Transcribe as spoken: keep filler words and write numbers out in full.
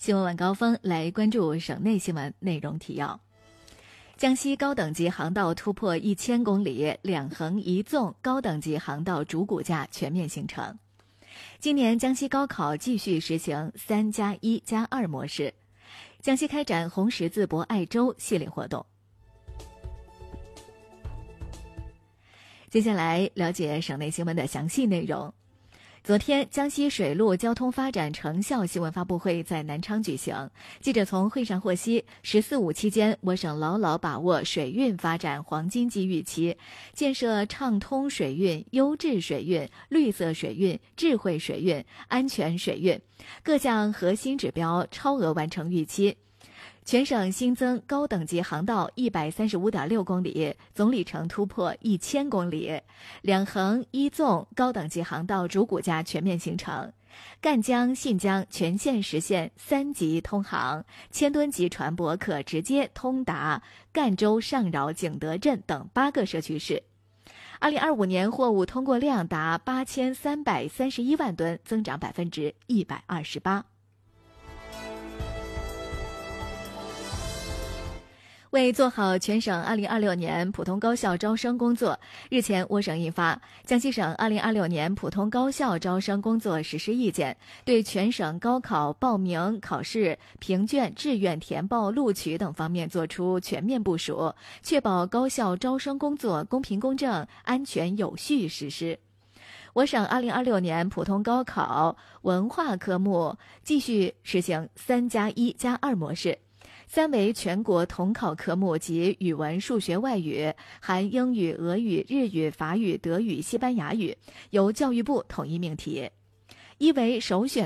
新闻晚高峰来关注省内新闻内容提要。江西高等级航道突破一千公里，两横一纵高等级航道主骨架全面形成。今年江西高考继续实行三加一加二模式，江西开展红十字博爱周系列活动。接下来了解省内新闻的详细内容。昨天，江西水陆交通发展成效新闻发布会在南昌举行。记者从会上获悉，十四五期间，我省牢牢把握水运发展黄金机遇期，建设畅通水运、优质水运、绿色水运、智慧水运、安全水运，各项核心指标超额完成预期。全省新增高等级航道一百三十五点六公里，总里程突破一千公里，两横一纵高等级航道主骨架全面形成。赣江、信江全线实现三级通航，千吨级船舶可直接通达赣州上饶景德镇等八个社区市。二零二五年货物通过量达八千三百三十一万吨，增长百分之一百二十八。为做好全省二零二六年普通高校招生工作，日前我省印发《江西省二零二六年普通高校招生工作实施意见》，对全省高考报名、考试、评卷、志愿填报、录取等方面作出全面部署，确保高校招生工作公平公正、安全有序实施。我省二零二六年普通高考文化科目继续实行三加一加二模式。三为全国统考科目及语文、数学外语，含英语、俄语、日语、法语、德语、西班牙语，由教育部统一命题。一为首选